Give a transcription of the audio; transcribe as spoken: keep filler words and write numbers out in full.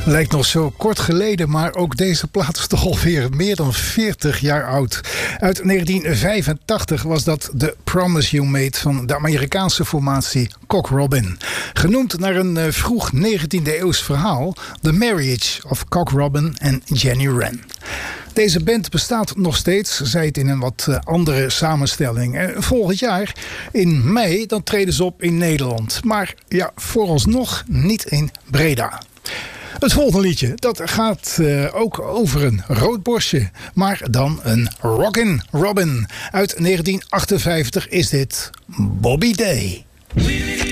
Lijkt nog zo kort geleden, maar ook deze plaat is toch alweer meer dan veertig jaar oud. Uit negentien vijfentachtig was dat The Promise You Made van de Amerikaanse formatie Cock Robin. Genoemd naar een vroeg negentiende eeuws verhaal, The Marriage of Cock Robin en Jenny Wren. Deze band bestaat nog steeds, zij het in een wat andere samenstelling. Volgend jaar, in mei, dan treden ze op in Nederland. Maar ja, vooralsnog niet in Breda. Het volgende liedje, dat gaat uh, ook over een roodborstje. Maar dan een Rockin' Robin. Uit negentien achtenvijftig is dit Bobby Day.